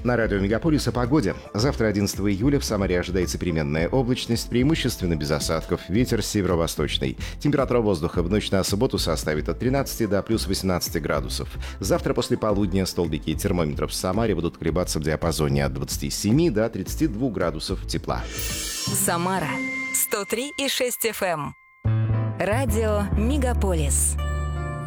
На радио «Мегаполис» о погоде. Завтра, 11 июля, в Самаре ожидается переменная облачность, преимущественно без осадков, ветер северо-восточный. Температура воздуха в ночь на субботу составит от 13 до плюс 18 градусов. Завтра после полудня столбики термометров в Самаре будут колебаться в диапазоне от 27 до 32 градусов тепла. Самара 103,6 FM. Радио «Мегаполис».